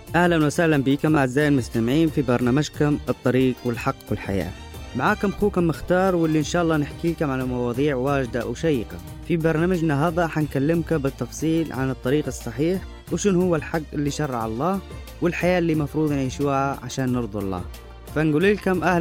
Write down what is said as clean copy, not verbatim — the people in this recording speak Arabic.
أهلا وسهلا بكم أعزائي المستمعين في برنامجكم الطريق والحق والحياة. معاكم أخوكم مختار، واللي إن شاء الله نحكيكم على مواضيع واجدة وشيقة. في برنامجنا هذا حنكلمك بالتفصيل عن الطريق الصحيح، وشن هو الحق اللي شرع الله، والحياة اللي مفروض نعيشوها عشان نرضي الله. فنقول لكم أهلا